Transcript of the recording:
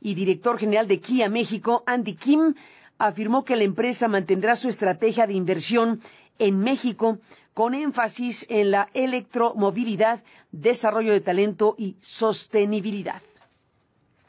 y director general de Kia México, Andy Kim, afirmó que la empresa mantendrá su estrategia de inversión en México con énfasis en la electromovilidad, desarrollo de talento y sostenibilidad.